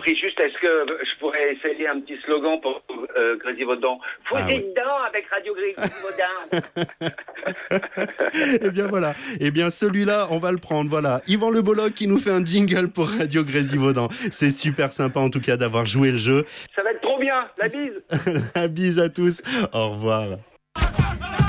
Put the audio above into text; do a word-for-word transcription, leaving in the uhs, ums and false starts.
prie, juste, est-ce que je pourrais essayer un petit slogan pour euh, Grésivaudan? Foutez Ah oui. dedans avec Radio Grésivaudan. Eh bien voilà, eh bien celui-là, on va le prendre, voilà. Yvan Le Bolloc qui nous fait un jingle pour Radio Grésivaudan. C'est super sympa en tout cas d'avoir joué le jeu. Ça va être trop bien, la bise. La bise à tous, au revoir.